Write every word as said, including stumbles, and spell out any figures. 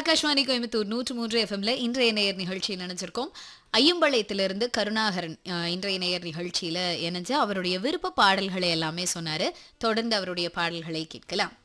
ஆகாஷ்வாணி கோயம்புத்தூர் நூற்று மூன்று எஃப்எம்ல இன்றைய நேயர் நிகழ்ச்சியில் நினைச்சிருக்கோம். ஐயம்பாளையத்திலிருந்து கருணாகரன் அஹ், இன்றைய நேயர் நிகழ்ச்சியில இணைஞ்சு அவருடைய விருப்ப பாடல்களை எல்லாமே சொன்னாரு. தொடர்ந்து அவருடைய பாடல்களை கேட்கலாம்.